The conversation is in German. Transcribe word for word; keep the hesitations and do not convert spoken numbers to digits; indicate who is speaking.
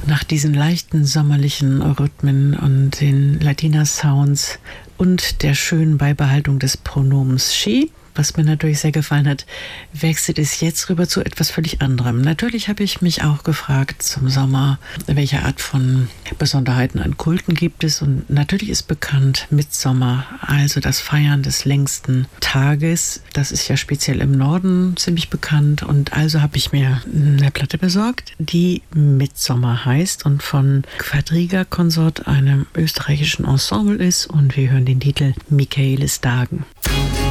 Speaker 1: Nach diesen leichten sommerlichen Rhythmen und den Latina-Sounds und der schönen Beibehaltung des Pronoms she, was mir natürlich sehr gefallen hat, wechselt es jetzt rüber zu etwas völlig anderem. Natürlich habe ich mich auch gefragt zum Sommer, welche Art von Besonderheiten an Kulten gibt es. Und natürlich ist bekannt Mitsommer, also das Feiern des längsten Tages. Das ist ja speziell im Norden ziemlich bekannt. Und also habe ich mir eine Platte besorgt, die Mitsommer heißt und von Quadriga Consort, einem österreichischen Ensemble ist. Und wir hören den Titel Michaelis Dagen.